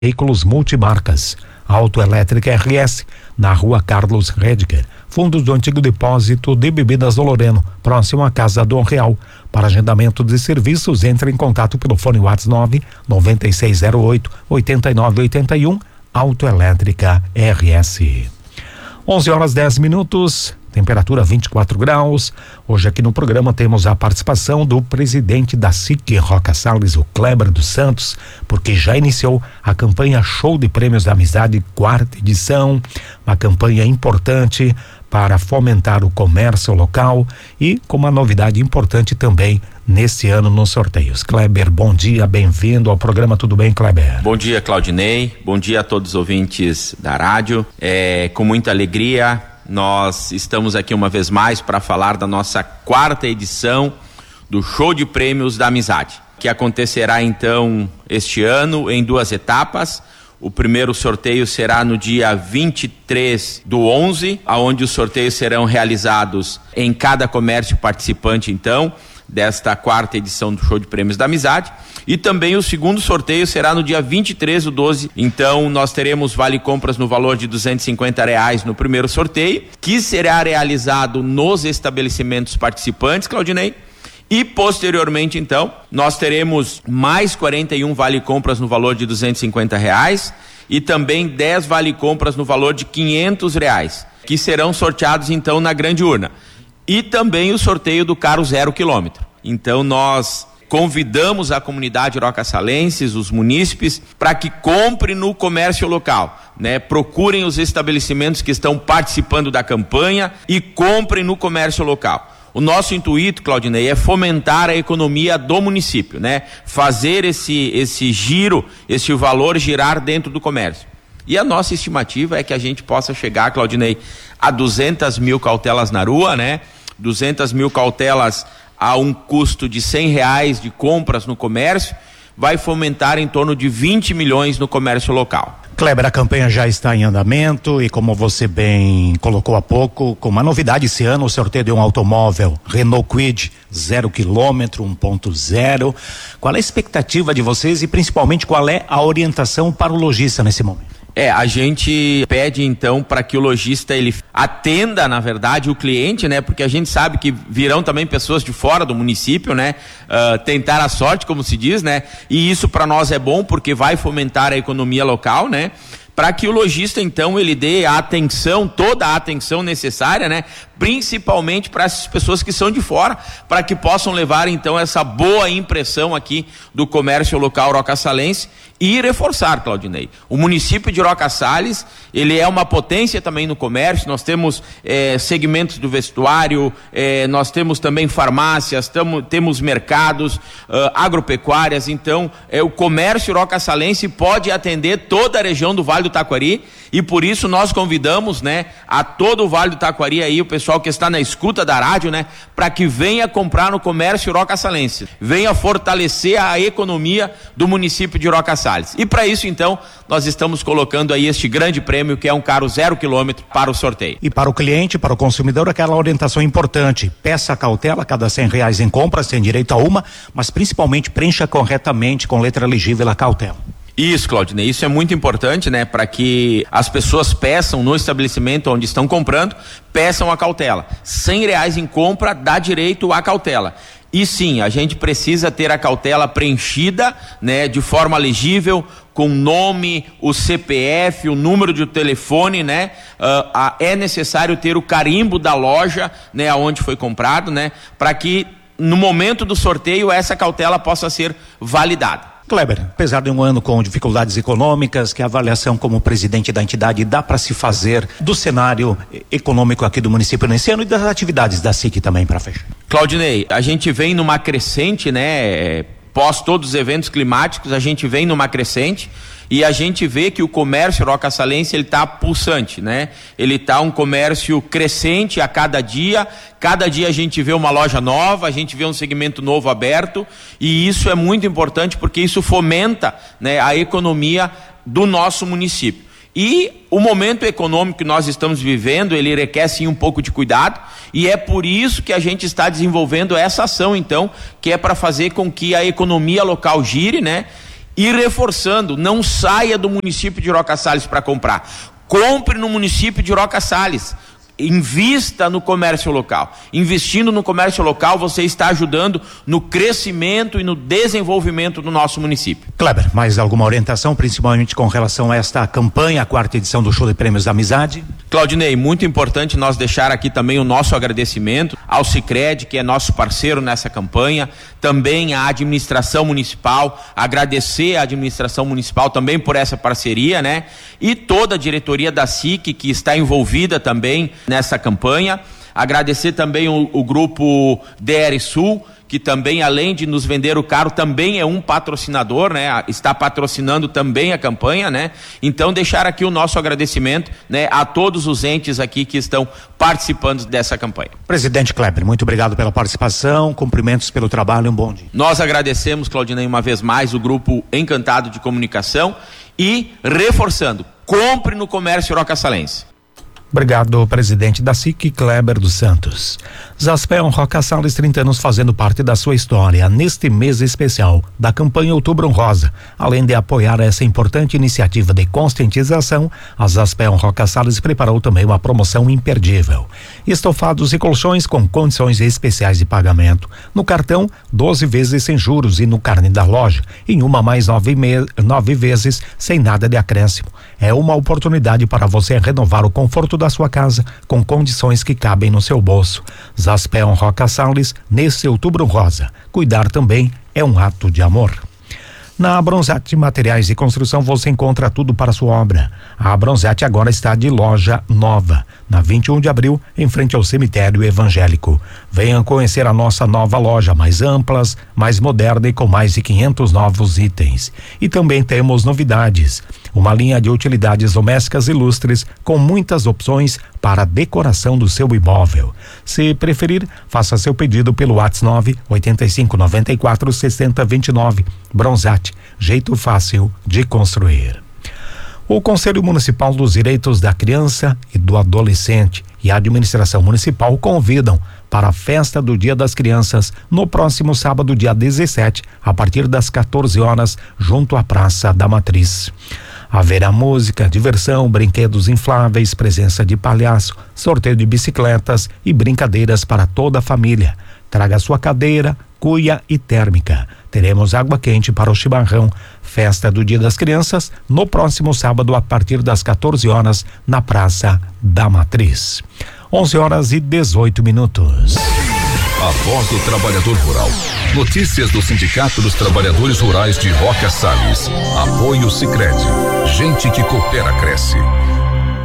Veículos multimarcas. Autoelétrica RS, na rua Carlos Rediger, fundos do antigo depósito de bebidas do Loreno, próximo à Casa do Real. Para agendamento de serviços, entre em contato pelo fone WhatsApp 9608-8981, Autoelétrica RS. 11h10, temperatura 24 graus. Hoje aqui no programa temos a participação do presidente da SIC Roca Salles, o Kleber dos Santos, porque já iniciou a campanha Show de Prêmios da Amizade, 4ª edição, uma campanha importante para fomentar o comércio local e com uma novidade importante também nesse ano nos sorteios. Kleber, bom dia, bem-vindo ao programa, tudo bem, Kleber? Bom dia, Claudinei, bom dia a todos os ouvintes da rádio, com muita alegria nós estamos aqui uma vez mais para falar da nossa 4ª edição do Show de Prêmios da Amizade, que acontecerá então este ano em 2 etapas. O primeiro sorteio será no dia 23/11, onde os sorteios serão realizados em cada comércio participante, então, desta 4ª edição do Show de Prêmios da Amizade. E também o segundo sorteio será no dia 23/12. Então, nós teremos vale compras no valor de R$250 no primeiro sorteio, que será realizado nos estabelecimentos participantes, Claudinei. E posteriormente, então, nós teremos mais 41 vale-compras no valor de R$250 e também 10 vale-compras no valor de R$500, que serão sorteados, então, na grande urna. E também o sorteio do carro 0 km. Então, nós convidamos a comunidade rocassalenses, os munícipes, para que comprem no comércio local, né? Procurem os estabelecimentos que estão participando da campanha e comprem no comércio local. O nosso intuito, Claudinei, é fomentar a economia do município, né? Fazer esse giro, esse valor girar dentro do comércio. E a nossa estimativa é que a gente possa chegar, Claudinei, a 200 mil cautelas na rua, né? 200 mil cautelas a um custo de R$100 de compras no comércio, vai fomentar em torno de 20 milhões no comércio local. Kleber, a campanha já está em andamento e, como você bem colocou há pouco, com uma novidade esse ano, o sorteio de um automóvel Renault Kwid 0 km 1.0. Qual é a expectativa de vocês e principalmente qual é a orientação para o lojista nesse momento? A gente pede então para que o lojista ele atenda, na verdade, o cliente, né? Porque a gente sabe que virão também pessoas de fora do município, né? Tentar a sorte, como se diz, né? E isso para nós é bom porque vai fomentar a economia local, né? Para que o lojista então ele dê a atenção, toda a atenção necessária, né? Principalmente para essas pessoas que são de fora, para que possam levar então essa boa impressão aqui do comércio local rocassalense e reforçar, Claudinei. O município de Roca-Salles, ele é uma potência também no comércio. Nós temos segmentos do vestuário, nós temos também farmácias, temos mercados, agropecuárias. Então, o comércio rocassalense pode atender toda a região do Vale do Taquari e por isso nós convidamos, né, a todo o Vale do Taquari aí, o pessoal que está na escuta da rádio, né, para que venha comprar no comércio rocassalense, venha fortalecer a economia do município de Roca-Salles. E para isso, então, nós estamos colocando aí este grande prêmio, que é um carro 0 km para o sorteio. E para o cliente, para o consumidor, aquela orientação importante: peça a cautela, cada R$100 em compras tem direito a uma, mas principalmente preencha corretamente com letra legível a cautela. Isso, Claudinei, isso é muito importante, né? Para que as pessoas peçam no estabelecimento onde estão comprando, peçam a cautela. R$100 em compra dá direito à cautela. E sim, a gente precisa ter a cautela preenchida, né, de forma legível, com nome, o CPF, o número de telefone, né? É necessário ter o carimbo da loja, né, aonde foi comprado, né, para que no momento do sorteio essa cautela possa ser validada. Kleber, apesar de um ano com dificuldades econômicas, que a avaliação como presidente da entidade dá para se fazer do cenário econômico aqui do município nesse ano e das atividades da SIC também para fechar? Claudinei, a gente vem numa crescente, né? Pós todos os eventos climáticos, a gente vem numa crescente e a gente vê que o comércio rocassalense ele está pulsante, né? Ele está um comércio crescente a cada dia a gente vê uma loja nova, a gente vê um segmento novo aberto e isso é muito importante porque isso fomenta, né, a economia do nosso município. E o momento econômico que nós estamos vivendo, ele requer sim um pouco de cuidado e é por isso que a gente está desenvolvendo essa ação então, que é para fazer com que a economia local gire, né? E reforçando, não saia do município de Roca Salles para comprar. Compre no município de Roca Salles. Invista no comércio local. Investindo no comércio local, você está ajudando no crescimento e no desenvolvimento do nosso município. Kleber, mais alguma orientação, principalmente com relação a esta campanha, a 4ª edição do Show de Prêmios da Amizade? Claudinei, muito importante nós deixar aqui também o nosso agradecimento ao Sicredi, que é nosso parceiro nessa campanha, também à administração municipal, agradecer à administração municipal também por essa parceria, né? E toda a diretoria da SIC que está envolvida também nessa campanha. Agradecer também o grupo DR Sul, que também, além de nos vender o carro, também é um patrocinador, né? Está patrocinando também a campanha, né? Então, deixar aqui o nosso agradecimento, né, a todos os entes aqui que estão participando dessa campanha. Presidente Kleber, muito obrigado pela participação, cumprimentos pelo trabalho, um bom dia. Nós agradecemos, Claudinei, uma vez mais, o grupo Encantado de Comunicação e reforçando, compre no comércio rocasalense. Obrigado, presidente da SIC, Kleber dos Santos. Zaspel Roca Salles, 30 anos fazendo parte da sua história neste mês especial da campanha Outubro Rosa. Além de apoiar essa importante iniciativa de conscientização, a Zaspel Roca Salles preparou também uma promoção imperdível. Estofados e colchões com condições especiais de pagamento. No cartão, 12 vezes sem juros e no carnê da loja, em uma mais 9 vezes sem nada de acréscimo. É uma oportunidade para você renovar o conforto da sua casa com condições que cabem no seu bolso. Zaspel Roca Salles, nesse Outubro Rosa. Cuidar também é um ato de amor. Na Bronzete Materiais de Construção você encontra tudo para a sua obra. A Bronzete agora está de loja nova, na 21 de abril, em frente ao cemitério evangélico. Venha conhecer a nossa nova loja, mais ampla, mais moderna e com mais de 500 novos itens. E também temos novidades. Uma linha de utilidades domésticas ilustres com muitas opções para a decoração do seu imóvel. Se preferir, faça seu pedido pelo WhatsApp 985946029. Bronzate, jeito fácil de construir. O Conselho Municipal dos Direitos da Criança e do Adolescente e a Administração Municipal convidam para a festa do Dia das Crianças no próximo sábado, dia 17, a partir das 14 horas, junto à Praça da Matriz. Haverá música, diversão, brinquedos infláveis, presença de palhaço, sorteio de bicicletas e brincadeiras para toda a família. Traga sua cadeira, cuia e térmica. Teremos água quente para o chimarrão. Festa do Dia das Crianças no próximo sábado a partir das 14 horas na Praça da Matriz. 11h18. A voz do trabalhador rural. Notícias do Sindicato dos Trabalhadores Rurais de Roca Salles. Apoio Sicredi. Gente que coopera cresce.